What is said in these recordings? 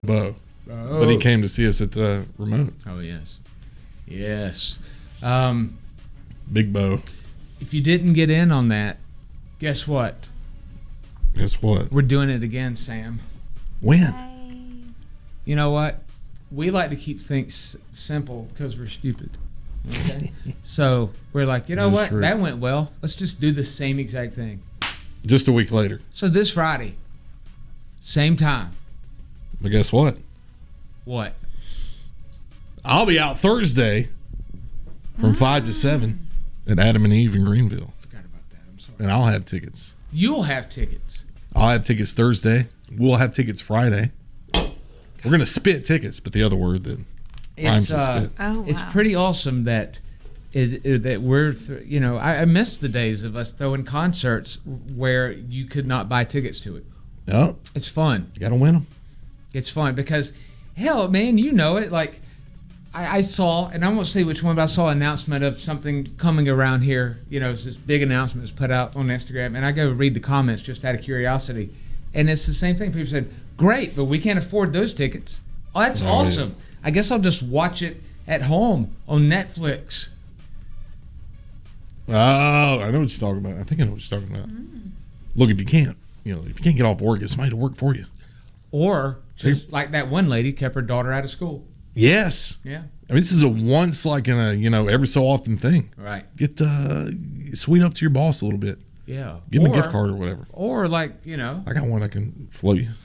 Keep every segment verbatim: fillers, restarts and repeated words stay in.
Bo. Oh. But he came to see us at the remote. Oh, yes. Yes. Um, Big Bo. if you didn't get in on that, guess what? Guess what? We're doing it again, Sam. When? You know what? We like to keep things simple because we're stupid. Okay? So we're like, you know That is what? true. That went well. Let's just do the same exact thing. Just a week later. So this Friday, same time. But guess what? What? I'll be out Thursday from five to seven at Adam and Eve in Greenville. Forgot about that. I'm sorry. And I'll have tickets. You'll have tickets. I'll have tickets Thursday. We'll have tickets Friday. We're going to spit tickets, but the other word that rhymes It's with uh, spit. Oh, wow. it's pretty awesome that it, it that we're th- you know I, I miss the days of us throwing concerts where you could not buy tickets to it. No, It's fun. you got to win them. It's fun because hell, man, you know it. Like I, I saw, and I won't say which one, but I saw an announcement of something coming around here. You know, it's this big announcement was put out on Instagram, and I go read the comments just out of curiosity, and it's the same thing. People said, "Great, but we can't afford those tickets." Oh, that's Oh, awesome. I guess I'll just watch it at home on Netflix. Oh, I know what you're talking about. I think I know what you're talking about. Look, if you can't, you know, if you can't get off work, get somebody to work for you. Or just like that one lady kept her daughter out of school. Yes. Yeah. I mean, this is a once, like in a, you know, every so often thing. Right. Get, uh, sweet up to your boss a little bit. Yeah. Give him or, a gift card or whatever. Or like, you know. I got one I can float you.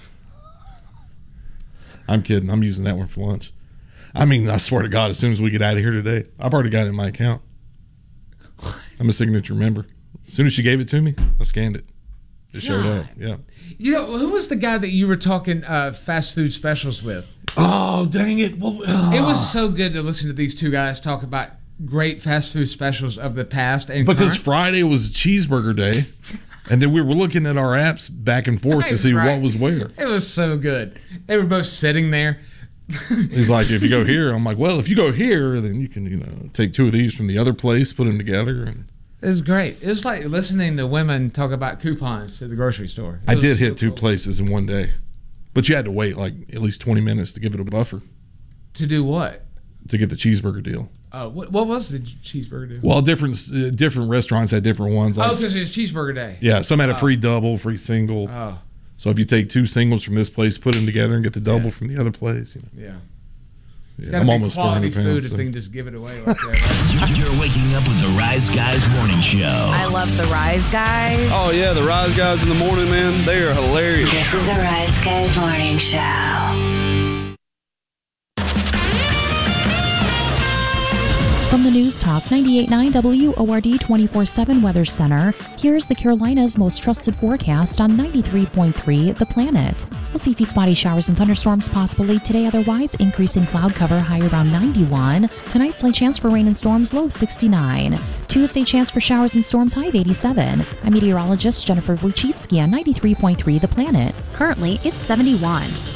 I'm kidding. I'm using that one for lunch. I mean, I swear to God, as soon as we get out of here today, I've already got it in my account. I'm a signature member. As soon as she gave it to me, I scanned it. It showed up. Yeah. You know, who was the guy that you were talking uh, fast food specials with? Oh, dang it. Well, It was so good to listen to these two guys talk about great fast food specials of the past and because current. Friday was cheeseburger day, and then we were looking at our apps back and forth to see Right. what was where. It was so good. They were both sitting there. He's like, if you go here, I'm like, well, if you go here, then you can, you know, take two of these from the other place, put them together. And It was great. It was like listening to women talk about coupons to the grocery store. It I was did so hit two cool. places in one day, but you had to wait like at least twenty minutes to give it a buffer To do what? to get the cheeseburger deal. Uh, what, what was the cheeseburger deal? Well, different uh, different restaurants had different ones. Oh, Like, because it was cheeseburger day. yeah, some had a free double, free single. Oh, So if you take two singles from this place, put them together, and get the double Yeah. from the other place, you know. yeah. Yeah, It's gotta I'm be almost four quality hundred food pounds. if so- they can just give it away like that. Right? You're waking up with the Rise Guys Morning Show. I love the Rise Guys. Oh, yeah, the Rise Guys in the morning, man, they are hilarious. This is the Rise Guys Morning Show. From the News Talk ninety-eight point nine W O R D twenty-four seven Weather Center, here's the Carolinas' most trusted forecast on ninety-three point three The Planet. We'll see a few spotty showers and thunderstorms possible late today, otherwise increasing cloud cover, high around ninety-one. Tonight, slight chance for rain and storms, low sixty-nine. Tuesday, chance for showers and storms, high of eighty-seven. I'm meteorologist Jennifer Wojcicki on ninety-three point three The Planet. Currently, it's seventy-one.